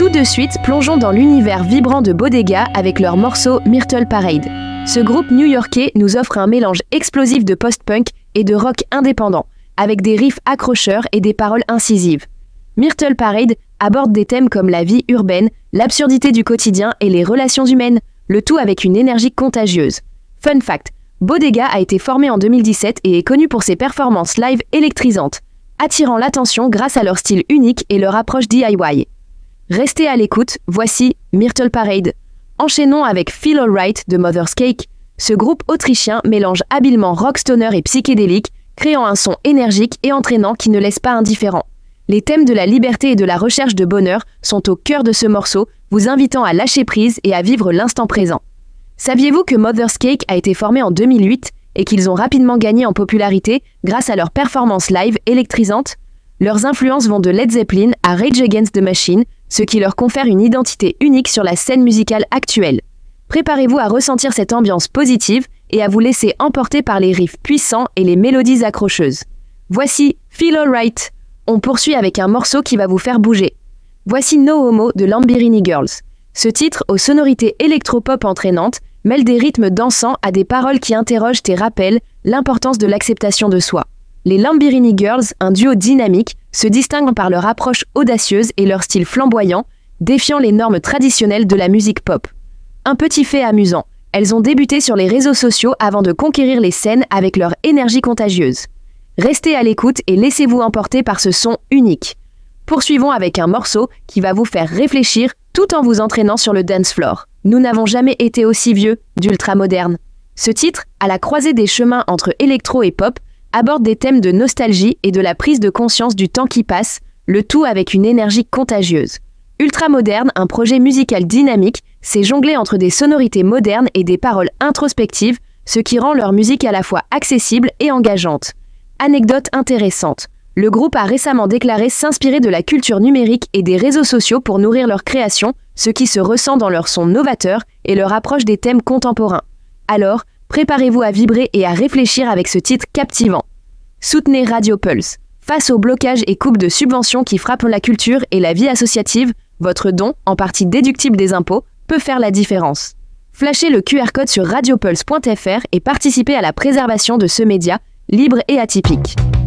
Tout de suite, plongeons dans l'univers vibrant de Bodega avec leur morceau Myrtle Parade. Ce groupe new-yorkais nous offre un mélange explosif de post-punk et de rock indépendant, avec des riffs accrocheurs et des paroles incisives. Myrtle Parade aborde des thèmes comme la vie urbaine, l'absurdité du quotidien et les relations humaines, le tout avec une énergie contagieuse. Fun fact, Bodega a été formé en 2017 et est connu pour ses performances live électrisantes, attirant l'attention grâce à leur style unique et leur approche DIY. Restez à l'écoute, voici Myrtle Parade. Enchaînons avec Feel Alright de Mother's Cake. Ce groupe autrichien mélange habilement rock stoner et psychédélique, créant un son énergique et entraînant qui ne laisse pas indifférent. Les thèmes de la liberté et de la recherche de bonheur sont au cœur de ce morceau, vous invitant à lâcher prise et à vivre l'instant présent. Saviez-vous que Mother's Cake a été formé en 2008 et qu'ils ont rapidement gagné en popularité grâce à leurs performances live électrisantes? Leurs influences vont de Led Zeppelin à Rage Against the Machine, ce qui leur confère une identité unique sur la scène musicale actuelle. Préparez-vous à ressentir cette ambiance positive et à vous laisser emporter par les riffs puissants et les mélodies accrocheuses. Voici Feel Alright. On poursuit avec un morceau qui va vous faire bouger. Voici No Homo de Lamborghini Girls. Ce titre, aux sonorités électropop entraînantes, mêle des rythmes dansants à des paroles qui interrogent et rappellent l'importance de l'acceptation de soi. Les Lamborghini Girls, un duo dynamique, se distinguent par leur approche audacieuse et leur style flamboyant, défiant les normes traditionnelles de la musique pop. Un petit fait amusant, elles ont débuté sur les réseaux sociaux avant de conquérir les scènes avec leur énergie contagieuse. Restez à l'écoute et laissez-vous emporter par ce son unique. Poursuivons avec un morceau qui va vous faire réfléchir tout en vous entraînant sur le dance floor. Nous n'avons jamais été aussi vieux, d'ultra-moderne. Ce titre, à la croisée des chemins entre électro et pop, aborde des thèmes de nostalgie et de la prise de conscience du temps qui passe, le tout avec une énergie contagieuse. Ultramoderne, un projet musical dynamique, c'est jongler entre des sonorités modernes et des paroles introspectives, ce qui rend leur musique à la fois accessible et engageante. Anecdote intéressante. Le groupe a récemment déclaré s'inspirer de la culture numérique et des réseaux sociaux pour nourrir leur création, ce qui se ressent dans leur son novateur et leur approche des thèmes contemporains. Alors, préparez-vous à vibrer et à réfléchir avec ce titre captivant. Soutenez Radio Pulse. Face aux blocages et coupes de subventions qui frappent la culture et la vie associative, votre don, en partie déductible des impôts, peut faire la différence. Flashez le QR code sur radiopulse.fr et participez à la préservation de ce média, libre et atypique.